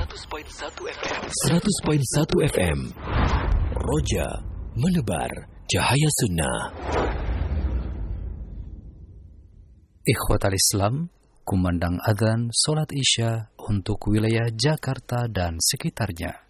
100.1 FM. Roja menebar cahaya sunnah. Ikhwatal Islam, kumandang adzan salat Isya untuk wilayah Jakarta dan sekitarnya.